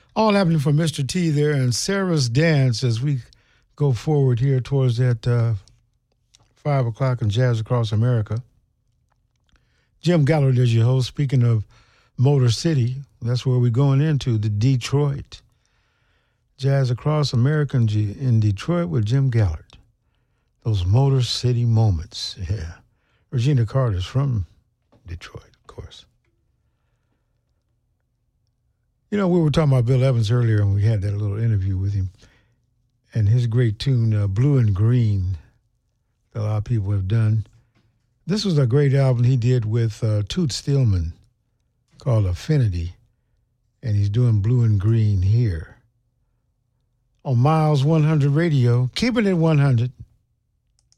All happening for Mr. T there and Sarah's Dance as we go forward here towards that 5 o'clock in Jazz Across America. Jim Gallard is your host. Speaking of Motor City, that's where we're going into, the Detroit. Jazz Across America in Detroit with Jim Gallard. Those Motor City moments, yeah. Regina Carter's from Detroit, of course. You know, we were talking about Bill Evans earlier, and we had that little interview with him. And his great tune, Blue and Green, that a lot of people have done. This was a great album he did with Toots Stillman called Affinity. And he's doing Blue and Green here on Miles 100 Radio, keeping it 100.